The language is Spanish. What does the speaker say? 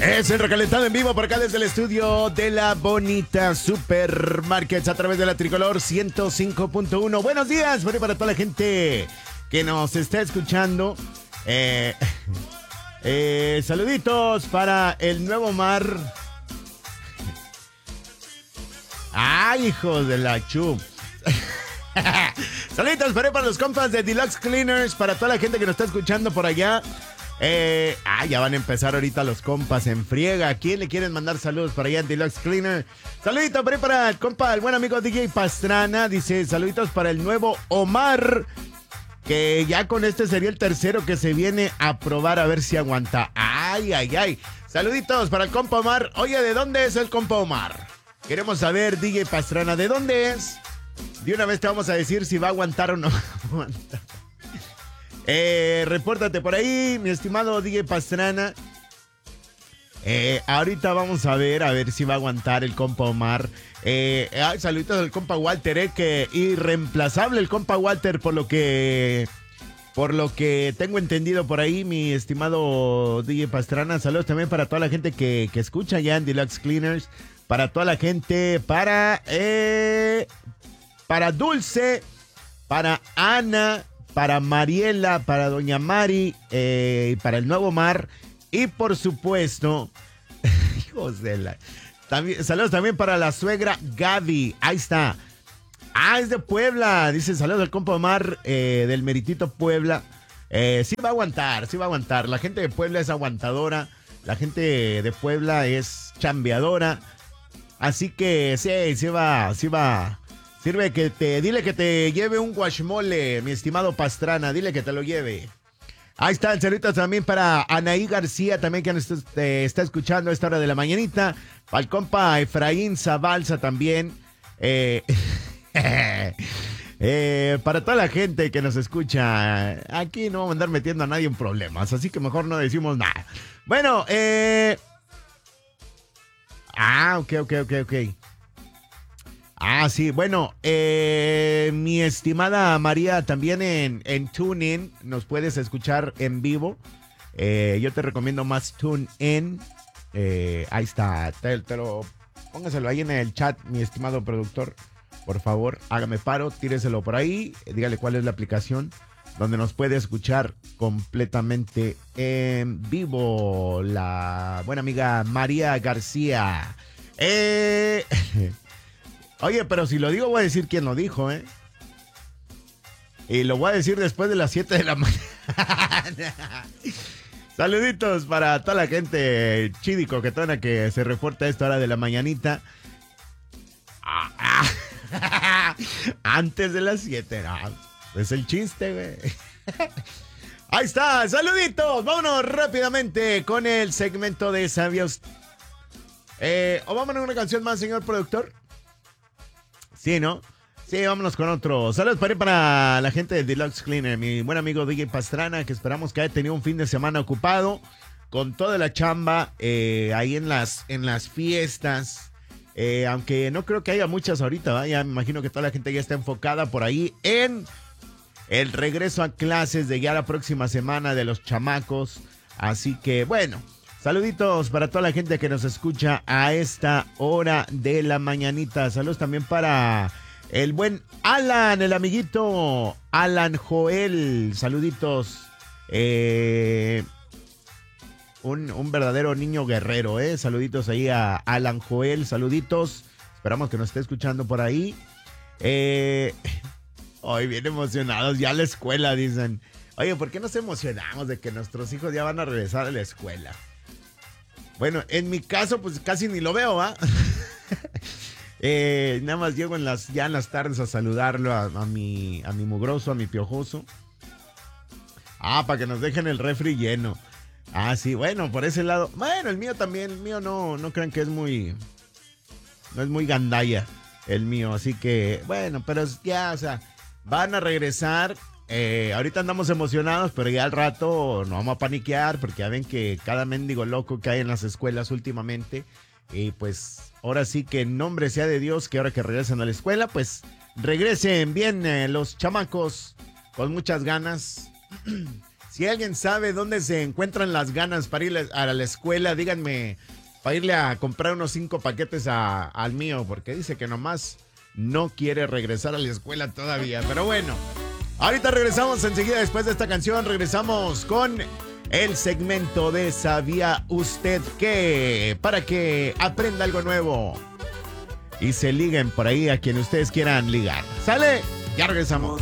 Es el recalentado en vivo por acá desde el estudio de la Bonita Supermarkets a través de la Tricolor 105.1. Buenos días, bueno, para toda la gente que nos está escuchando. Saluditos para el Nuevo Mar. ¡Ay, hijos de la chup! Saluditos para los compas de Deluxe Cleaners, para toda la gente que nos está escuchando por allá. Ya van a empezar ahorita los compas en friega. ¿A quién le quieren mandar saludos para allá en Deluxe Cleaner? Saluditos para el compa, el buen amigo DJ Pastrana. Dice, saluditos para el nuevo Omar, que ya con este sería el tercero que se viene a probar a ver si aguanta. Ay. Saluditos para el compa Omar. Oye, ¿de dónde es el compa Omar? Queremos saber, DJ Pastrana, ¿de dónde es? De una vez te vamos a decir si va a aguantar o no aguanta. Repórtate por ahí, mi estimado DJ Pastrana. Ahorita vamos a ver si va a aguantar el compa Omar. Saluditos al compa Walter, que irreemplazable el compa Walter, por lo que tengo entendido por ahí, mi estimado DJ Pastrana. Saludos también para toda la gente que escucha ya en Deluxe Cleaners. Para toda la gente, para Dulce, para Ana, para Mariela, para Doña Mari, para el Nuevo Mar y por supuesto, hijos de la... saludos también para la suegra Gaby, ahí está. Es de Puebla, dice saludos al compa Omar del Meritito Puebla. Sí va a aguantar, la gente de Puebla es aguantadora, la gente de Puebla es chambeadora, así que sí va. Dile que te lleve un guachmole, mi estimado Pastrana. Dile que te lo lleve. Ahí está el saludito también para Anaí García, también que nos está escuchando a esta hora de la mañanita. Para el compa Efraín Zabalza también. Para toda la gente que nos escucha. Aquí no vamos a andar metiendo a nadie en problemas, así que mejor no decimos nada. Bueno, ok. Sí, bueno, mi estimada María, también en TuneIn nos puedes escuchar en vivo. Yo te recomiendo más TuneIn. Ahí está, póngaselo ahí en el chat, mi estimado productor. Por favor, hágame paro, tíreselo por ahí. Dígale cuál es la aplicación donde nos puede escuchar completamente en vivo la buena amiga María García. Oye, pero si lo digo, voy a decir quién lo dijo, Y lo voy a decir después de las 7 de la mañana. Saluditos para toda la gente chidi coquetona que se reporta a esta hora de la mañanita. Antes de las 7, no. Es el chiste, güey. Ahí está, saluditos. Vámonos rápidamente con el segmento de sabios. O vámonos a una canción más, señor productor. Sí, ¿no? Sí, vámonos con otro. Saludos para la gente de Deluxe Cleaner, mi buen amigo DJ Pastrana, que esperamos que haya tenido un fin de semana ocupado con toda la chamba ahí en las fiestas. Aunque no creo que haya muchas ahorita, ¿va? Ya me imagino que toda la gente ya está enfocada por ahí en el regreso a clases de ya la próxima semana de los chamacos. Así que, bueno, saluditos para toda la gente que nos escucha a esta hora de la mañanita. Saludos también para el buen Alan, el amiguito Alan Joel. Saluditos. Un verdadero niño guerrero, Saluditos ahí a Alan Joel. Saluditos. Esperamos que nos esté escuchando por ahí. Hoy bien emocionados. Ya a la escuela, dicen. Oye, ¿por qué nos emocionamos de que nuestros hijos ya van a regresar a la escuela? Bueno, en mi caso, pues casi ni lo veo, ¿va? Nada más llego ya en las tardes a saludarlo a mi mugroso, a mi piojoso. Para que nos dejen el refri lleno. Sí, bueno, por ese lado. Bueno, el mío también, el mío no crean que no es muy gandalla el mío, así que, bueno, pero ya, o sea, van a regresar. Ahorita andamos emocionados, pero ya al rato nos vamos a paniquear porque ya ven que cada mendigo loco que hay en las escuelas últimamente, y pues ahora sí que en nombre sea de Dios que ahora que regresen a la escuela, pues regresen bien los chamacos con muchas ganas. Si alguien sabe dónde se encuentran las ganas para ir a la escuela, díganme, para irle a comprar unos 5 paquetes al mío, porque dice que nomás no quiere regresar a la escuela todavía. Pero bueno, ahorita regresamos enseguida después de esta canción. Regresamos con el segmento de ¿Sabía usted qué? Para que aprenda algo nuevo y se liguen por ahí a quien ustedes quieran ligar. ¿Sale? Ya regresamos.